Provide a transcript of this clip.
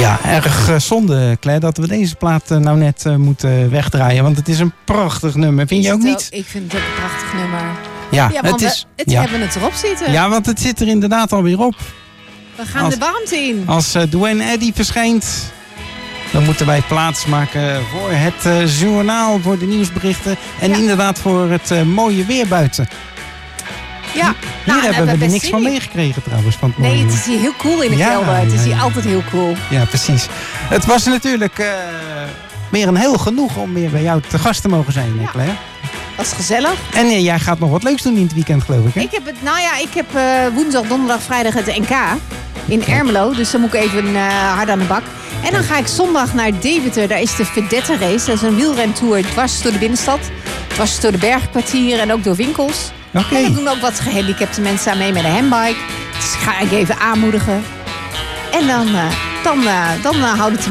Ja, erg zonde, Claire, dat we deze plaat nou net moeten wegdraaien. Want het is een prachtig nummer. Vind je ook niet? Ik vind het ook een prachtig nummer. Ja, we hebben het erop zitten. Ja, want het zit er inderdaad alweer op. We gaan de warmte in. Als Duane Eddy verschijnt, dan moeten wij plaats maken voor het journaal, voor de nieuwsberichten. En inderdaad voor het mooie weer buiten. Ja, hier hebben we er niks van meegekregen trouwens. Van het het is hier heel cool in de kelder. Het is hier altijd heel cool. Ja, precies. Het was natuurlijk meer een heel genoeg om weer bij jou te gast te mogen zijn, Claire. Dat is gezellig. En jij gaat nog wat leuks doen in het weekend, geloof ik, hè? Ik heb woensdag, donderdag, vrijdag het NK in Ermelo. Dus dan moet ik even hard aan de bak. En dan ga ik zondag naar Deventer. Daar is de Vedette Race. Dat is een wielrentour dwars door de binnenstad. Dwars door de bergkwartieren en ook door winkels. Okay. En dan doen ook wat gehandicapte mensen aan mee met een handbike. Dus ga ik even aanmoedigen. En dan houden we het